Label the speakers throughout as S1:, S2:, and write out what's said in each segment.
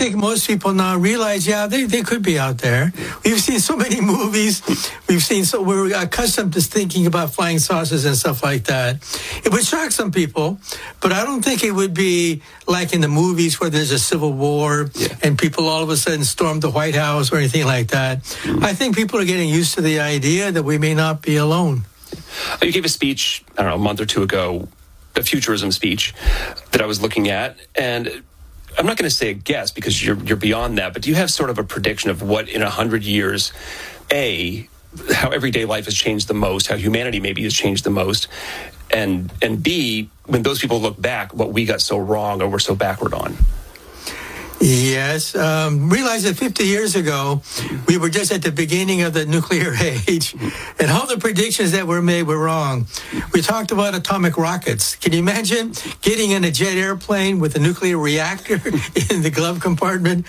S1: think most people now realize, they could be out there. We've seen so many movies. We're accustomed to thinking about flying saucers and stuff like that. It would shock some people, but I don't think it would be like in the movies where there's a civil war and people all of a sudden storm the White House or anything like that. I think people are getting used to the idea that we may not be alone.
S2: You gave a speech, I don't know, a month or two ago, a futurism speech that I was looking at, and I'm not going to say a guess because you're beyond that, but do you have sort of a prediction of what in 100 years, A, how everyday life has changed the most, how humanity maybe has changed the most, and B, when those people look back, what we got so wrong or we're so backward on?
S1: Yes. Realize that 50 years ago, we were just at the beginning of the nuclear age, and all the predictions that were made were wrong. We talked about atomic rockets. Can you imagine getting in a jet airplane with a nuclear reactor in the glove compartment?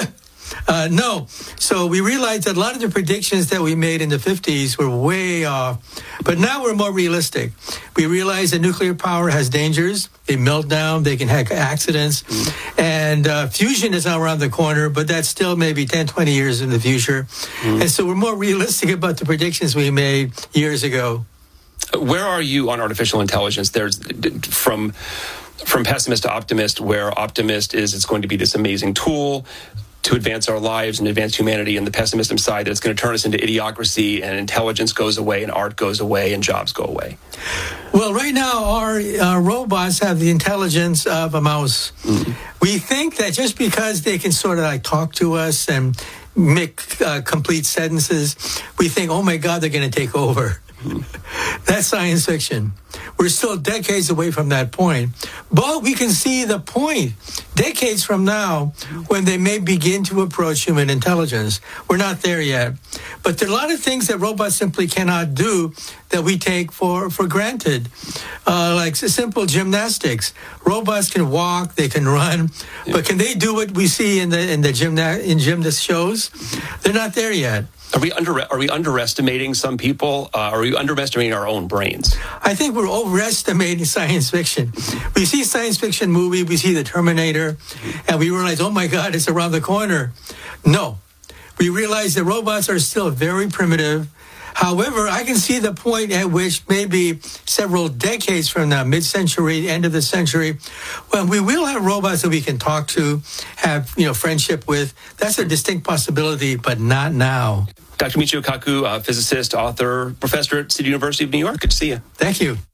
S1: No. So we realized that a lot of the predictions that we made in the 50s were way off. But now we're more realistic. We realize that nuclear power has dangers. They melt down. They can have accidents. And fusion is now around the corner, but that's still maybe 10, 20 years in the future. And so we're more realistic about the predictions we made years ago.
S2: Where are you on artificial intelligence? There's from pessimist to optimist, where optimist is it's going to be this amazing tool to advance our lives and advance humanity, and the pessimism side that it's going to turn us into idiocracy and intelligence goes away and art goes away and jobs go away.
S1: Well, right now our robots have the intelligence of a mouse. We think that just because they can sort of like talk to us and make complete sentences, we think, oh my God, they're going to take over. That's science fiction. We're still decades away from that point. But we can see the point decades from now when they may begin to approach human intelligence. We're not there yet. But there are a lot of things that robots simply cannot do that we take for granted, like simple gymnastics. Robots can walk, they can run, but can they do what we see in gymnast shows? They're not there yet.
S2: Are we underestimating some people? Are we underestimating our own brains?
S1: I think we're overestimating science fiction. We see science fiction movie, we see the Terminator, and we realize, oh my God, it's around the corner. No. We realize that robots are still very primitive. However, I can see the point at which maybe several decades from now, mid-century, end of the century, when we will have robots that we can talk to, have friendship with. That's a distinct possibility, but not now.
S2: Dr. Michio Kaku, physicist, author, professor at City University of New York. Good to see you.
S1: Thank you.